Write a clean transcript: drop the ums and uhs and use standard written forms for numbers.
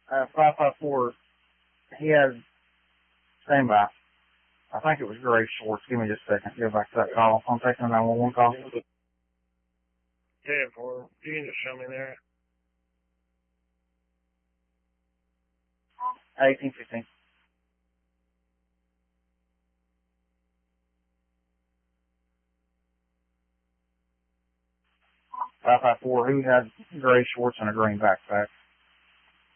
554, he has, standby. I think it was Gray Schwartz. Give me just a second. Go back to that call. I'm taking a 911 call. Yeah, for you can just show me there. 1815. Who has Gray Schwartz and a green backpack?